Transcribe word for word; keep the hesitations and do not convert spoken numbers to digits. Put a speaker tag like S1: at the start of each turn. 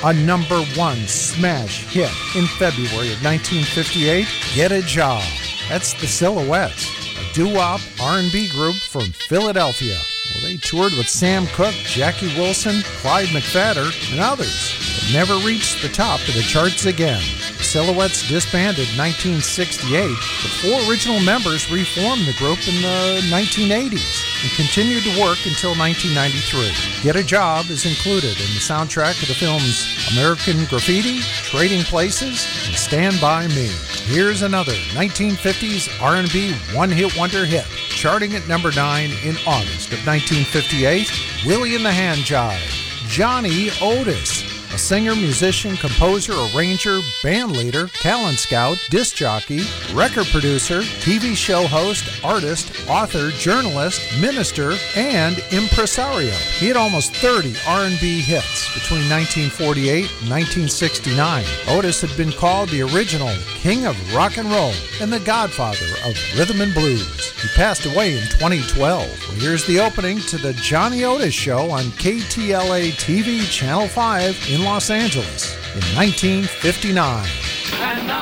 S1: a number one smash hit in February of nineteen fifty-eight, Get a Job. That's the Silhouettes, a doo-wop R and B group from Philadelphia. Well, they toured with Sam Cooke, Jackie Wilson, Clyde McPhatter, and others, but never reached the top of the charts again. The Silhouettes disbanded in nineteen sixty-eight, but four original members reformed the group in the nineteen eighties and continued to work until nineteen ninety-three. Get a Job is included in the soundtrack of the films American Graffiti, Trading Places, and Stand By Me. Here's another nineteen fifties R and B one-hit wonder hit, charting at number nine in August of nineteen fifty-eight, Willie and the Hand Jive, Johnny Otis. A singer, musician, composer, arranger, band leader, talent scout, disc jockey, record producer, T V show host, artist, author, journalist, minister, and impresario. He had almost thirty R and B hits between nineteen forty-eight and nineteen sixty-nine. Otis had been called the original king of rock and roll and the godfather of rhythm and blues. He passed away in twenty twelve. Well, here's the opening to the Johnny Otis Show on K T L A T V Channel five in Los Angeles in nineteen fifty-nine.
S2: And now